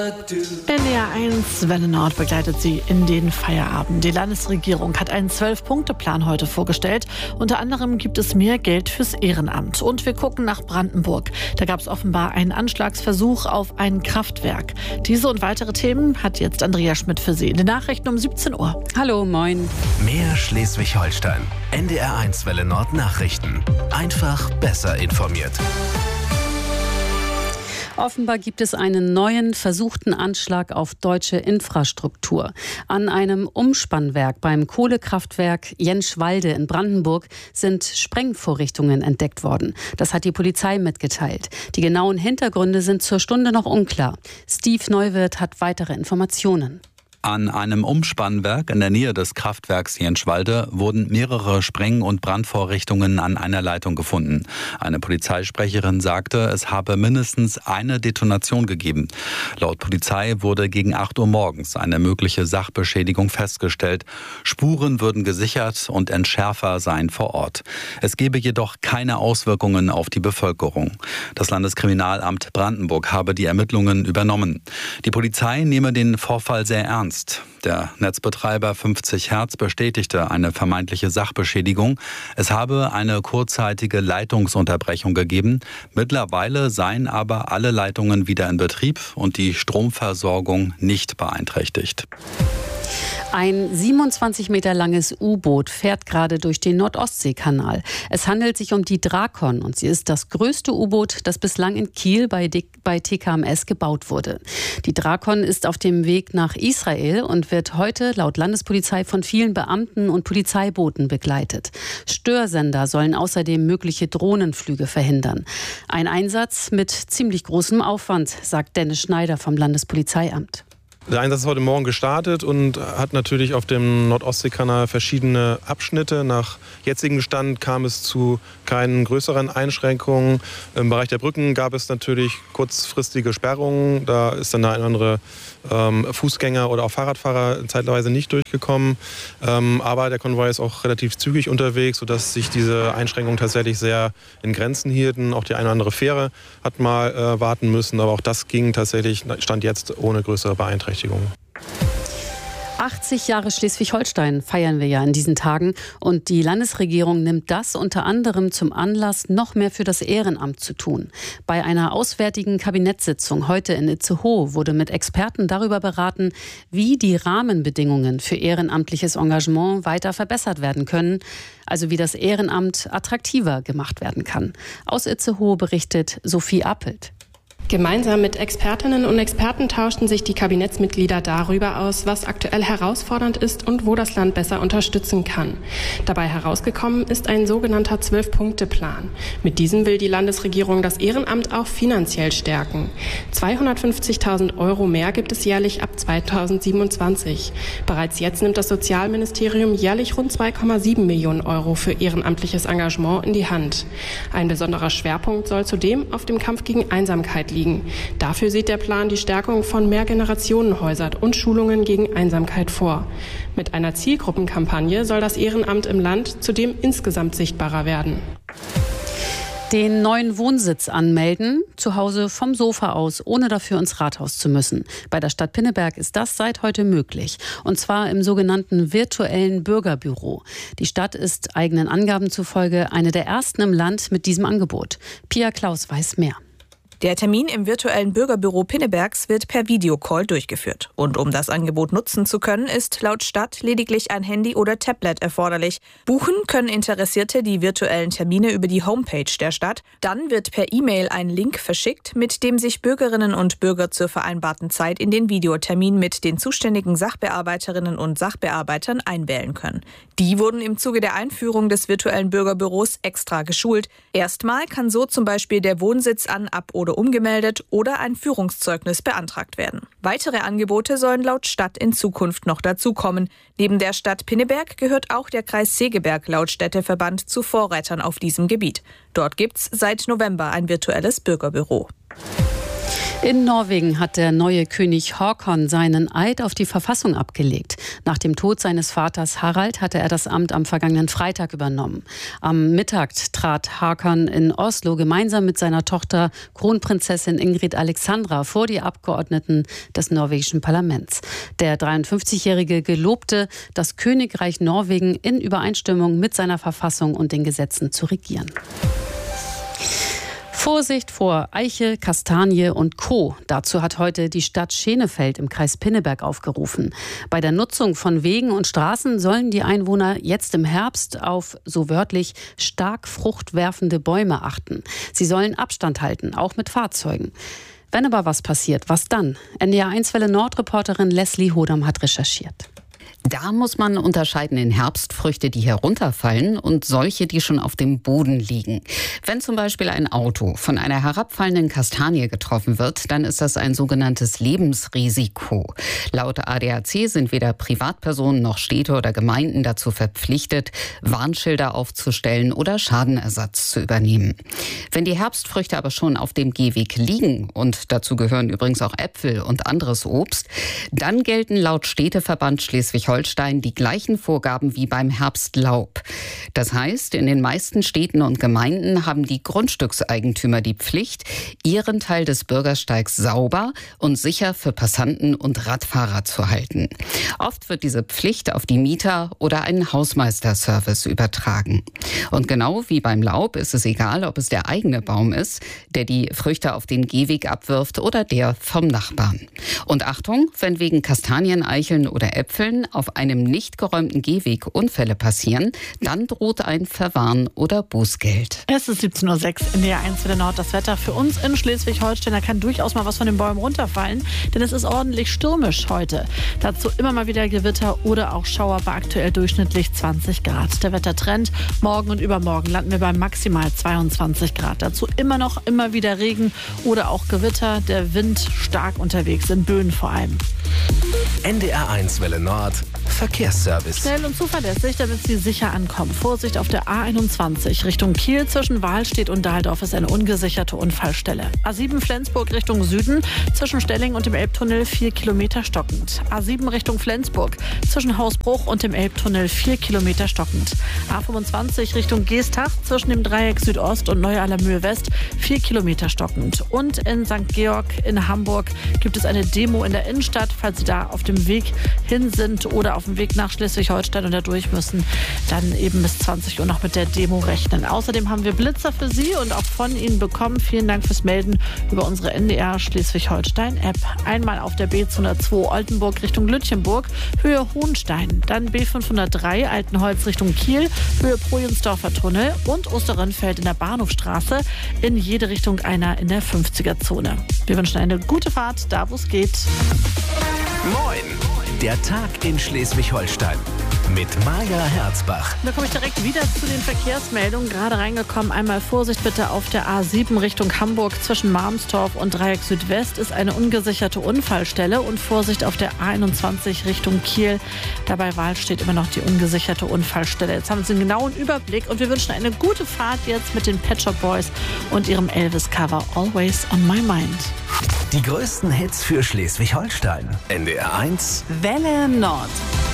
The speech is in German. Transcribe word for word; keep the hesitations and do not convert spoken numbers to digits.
N D R eins Welle Nord begleitet Sie in den Feierabend. Die Landesregierung hat einen Zwölf-Punkte-Plan heute vorgestellt. Unter anderem gibt es mehr Geld fürs Ehrenamt. Und wir gucken nach Brandenburg. Da gab es offenbar einen Anschlagsversuch auf ein Kraftwerk. Diese und weitere Themen hat jetzt Andrea Schmidt für Sie in den Nachrichten um siebzehn Uhr. Hallo, moin. Mehr Schleswig-Holstein. N D R eins Welle Nord Nachrichten. Einfach besser informiert. Offenbar gibt es einen neuen versuchten Anschlag auf deutsche Infrastruktur. An einem Umspannwerk beim Kohlekraftwerk Jenschwalde in Brandenburg sind Sprengvorrichtungen entdeckt worden. Das hat die Polizei mitgeteilt. Die genauen Hintergründe sind zur Stunde noch unklar. Steve Neuwirth hat weitere Informationen. An einem Umspannwerk in der Nähe des Kraftwerks Jenschwalde wurden mehrere Spreng- und Brandvorrichtungen an einer Leitung gefunden. Eine Polizeisprecherin sagte, es habe mindestens eine Detonation gegeben. Laut Polizei wurde gegen acht Uhr morgens eine mögliche Sachbeschädigung festgestellt. Spuren würden gesichert und Entschärfer seien vor Ort. Es gebe jedoch keine Auswirkungen auf die Bevölkerung. Das Landeskriminalamt Brandenburg habe die Ermittlungen übernommen. Die Polizei nehme den Vorfall sehr ernst. Der Netzbetreiber fünfzig Hertz bestätigte eine vermeintliche Sachbeschädigung. Es habe eine kurzzeitige Leitungsunterbrechung gegeben. Mittlerweile seien aber alle Leitungen wieder in Betrieb und die Stromversorgung nicht beeinträchtigt. Ein siebenundzwanzig Meter langes U-Boot fährt gerade durch den Nordostseekanal. Es handelt sich um die Drakon und sie ist das größte U-Boot, das bislang in Kiel bei, bei T K M S gebaut wurde. Die Drakon ist auf dem Weg nach Israel und wird heute laut Landespolizei von vielen Beamten und Polizeibooten begleitet. Störsender sollen außerdem mögliche Drohnenflüge verhindern. Ein Einsatz mit ziemlich großem Aufwand, sagt Dennis Schneider vom Landespolizeiamt. Der Einsatz ist heute Morgen gestartet und hat natürlich auf dem Nordostseekanal verschiedene Abschnitte. Nach jetzigem Stand kam es zu keinen größeren Einschränkungen. Im Bereich der Brücken gab es natürlich kurzfristige Sperrungen. Da ist dann der eine oder andere ähm, Fußgänger oder auch Fahrradfahrer zeitweise nicht durchgekommen. Ähm, aber der Konvoi ist auch relativ zügig unterwegs, sodass sich diese Einschränkungen tatsächlich sehr in Grenzen hielten. Auch die eine oder andere Fähre hat mal äh, warten müssen. Aber auch das ging tatsächlich, stand jetzt ohne größere Beeinträchtigungen. achtzig Jahre Schleswig-Holstein feiern wir ja in diesen Tagen und die Landesregierung nimmt das unter anderem zum Anlass, noch mehr für das Ehrenamt zu tun. Bei einer auswärtigen Kabinettssitzung heute in Itzehoe wurde mit Experten darüber beraten, wie die Rahmenbedingungen für ehrenamtliches Engagement weiter verbessert werden können, also wie das Ehrenamt attraktiver gemacht werden kann. Aus Itzehoe berichtet Sophie Appelt. Gemeinsam mit Expertinnen und Experten tauschten sich die Kabinettsmitglieder darüber aus, was aktuell herausfordernd ist und wo das Land besser unterstützen kann. Dabei herausgekommen ist ein sogenannter Zwölf-Punkte-Plan. Mit diesem will die Landesregierung das Ehrenamt auch finanziell stärken. zweihundertfünfzigtausend Euro mehr gibt es jährlich ab zweitausendsiebenundzwanzig. Bereits jetzt nimmt das Sozialministerium jährlich rund zwei Komma sieben Millionen Euro für ehrenamtliches Engagement in die Hand. Ein besonderer Schwerpunkt soll zudem auf dem Kampf gegen Einsamkeit liegen. Dafür sieht der Plan die Stärkung von Mehrgenerationenhäusern und Schulungen gegen Einsamkeit vor. Mit einer Zielgruppenkampagne soll das Ehrenamt im Land zudem insgesamt sichtbarer werden. Den neuen Wohnsitz anmelden, zu Hause vom Sofa aus, ohne dafür ins Rathaus zu müssen. Bei der Stadt Pinneberg ist das seit heute möglich. Und zwar im sogenannten virtuellen Bürgerbüro. Die Stadt ist eigenen Angaben zufolge eine der ersten im Land mit diesem Angebot. Pia Klaus weiß mehr. Der Termin im virtuellen Bürgerbüro Pinnebergs wird per Videocall durchgeführt. Und um das Angebot nutzen zu können, ist laut Stadt lediglich ein Handy oder Tablet erforderlich. Buchen können Interessierte die virtuellen Termine über die Homepage der Stadt. Dann wird per E-Mail ein Link verschickt, mit dem sich Bürgerinnen und Bürger zur vereinbarten Zeit in den Videotermin mit den zuständigen Sachbearbeiterinnen und Sachbearbeitern einwählen können. Die wurden im Zuge der Einführung des virtuellen Bürgerbüros extra geschult. Erstmal kann so zum Beispiel der Wohnsitz an, ab oder umgemeldet oder ein Führungszeugnis beantragt werden. Weitere Angebote sollen laut Stadt in Zukunft noch dazukommen. Neben der Stadt Pinneberg gehört auch der Kreis Segeberg laut Städteverband zu Vorreitern auf diesem Gebiet. Dort gibt's seit November ein virtuelles Bürgerbüro. In Norwegen hat der neue König Håkon seinen Eid auf die Verfassung abgelegt. Nach dem Tod seines Vaters Harald hatte er das Amt am vergangenen Freitag übernommen. Am Mittag trat Håkon in Oslo gemeinsam mit seiner Tochter Kronprinzessin Ingrid Alexandra vor die Abgeordneten des norwegischen Parlaments. Der dreiundfünfzigjährige gelobte, das Königreich Norwegen in Übereinstimmung mit seiner Verfassung und den Gesetzen zu regieren. Vorsicht vor Eiche, Kastanie und Co. Dazu hat heute die Stadt Schenefeld im Kreis Pinneberg aufgerufen. Bei der Nutzung von Wegen und Straßen sollen die Einwohner jetzt im Herbst auf, so wörtlich, stark fruchtwerfende Bäume achten. Sie sollen Abstand halten, auch mit Fahrzeugen. Wenn aber was passiert, was dann? N D R eins Welle Nord-Reporterin Leslie Hodam hat recherchiert. Da muss man unterscheiden in Herbstfrüchte, die herunterfallen und solche, die schon auf dem Boden liegen. Wenn zum Beispiel ein Auto von einer herabfallenden Kastanie getroffen wird, dann ist das ein sogenanntes Lebensrisiko. Laut A D A C sind weder Privatpersonen noch Städte oder Gemeinden dazu verpflichtet, Warnschilder aufzustellen oder Schadenersatz zu übernehmen. Wenn die Herbstfrüchte aber schon auf dem Gehweg liegen, und dazu gehören übrigens auch Äpfel und anderes Obst, dann gelten laut Städteverband Schleswig-Holstein die gleichen Vorgaben wie beim Herbstlaub. Das heißt, in den meisten Städten und Gemeinden haben die Grundstückseigentümer die Pflicht, ihren Teil des Bürgersteigs sauber und sicher für Passanten und Radfahrer zu halten. Oft wird diese Pflicht auf die Mieter oder einen Hausmeisterservice übertragen. Und genau wie beim Laub ist es egal, ob es der eigene Baum ist, der die Früchte auf den Gehweg abwirft, oder der vom Nachbarn. Und Achtung, wenn wegen Kastanien, Eicheln oder Äpfeln auf einem nicht geräumten Gehweg Unfälle passieren, dann droht ein Verwarn oder Bußgeld. Es ist siebzehn Uhr sechs in der eins Welle Nord. Das Wetter für uns in Schleswig-Holstein. Da kann durchaus mal was von den Bäumen runterfallen, denn es ist ordentlich stürmisch heute. Dazu immer mal wieder Gewitter oder auch Schauer bei aktuell durchschnittlich zwanzig Grad. Der Wettertrend: morgen und übermorgen landen wir bei maximal zweiundzwanzig Grad. Dazu immer noch immer wieder Regen oder auch Gewitter. Der Wind stark unterwegs, in Böen vor allem. N D R eins Welle Nord Verkehrsservice. Schnell und zuverlässig, damit Sie sicher ankommen. Vorsicht auf der A einundzwanzig Richtung Kiel zwischen Wahlstedt und Dahldorf ist eine ungesicherte Unfallstelle. A sieben Flensburg Richtung Süden zwischen Stelling und dem Elbtunnel vier Kilometer stockend. A sieben Richtung Flensburg zwischen Hausbruch und dem Elbtunnel vier Kilometer stockend. A fünfundzwanzig Richtung Geestach zwischen dem Dreieck Südost und Neu-Allermühe West vier Kilometer stockend. Und in Sankt Georg in Hamburg gibt es eine Demo in der Innenstadt. Falls Sie da auf dem Weg hin sind oder auf dem Weg nach Schleswig-Holstein und da durch müssen, dann eben bis zwanzig Uhr noch mit der Demo rechnen. Außerdem haben wir Blitzer für Sie und auch von Ihnen bekommen. Vielen Dank fürs Melden über unsere N D R Schleswig-Holstein-App. Einmal auf der B zweihundertzwei Oldenburg Richtung Lütjenburg, Höhe Hohenstein. Dann B fünfhundertdrei Altenholz Richtung Kiel, Höhe Projensdorfer Tunnel und Osterrönfeld in der Bahnhofstraße. In jede Richtung einer in der fünfziger-Zone. Wir wünschen eine gute Fahrt, da wo es geht. Moin! Der Tag in Schleswig-Holstein mit Maja Herzbach. Da komme ich direkt wieder zu den Verkehrsmeldungen. Gerade reingekommen. Einmal Vorsicht bitte auf der A sieben Richtung Hamburg zwischen Marmstorf und Dreieck Südwest ist eine ungesicherte Unfallstelle. Und Vorsicht auf der A einundzwanzig Richtung Kiel. Dabei Wahl steht immer noch die ungesicherte Unfallstelle. Jetzt haben Sie einen genauen Überblick und wir wünschen eine gute Fahrt jetzt mit den Pet Shop Boys und ihrem Elvis-Cover Always on My Mind. Die größten Hits für Schleswig-Holstein. N D R eins Welle Nord.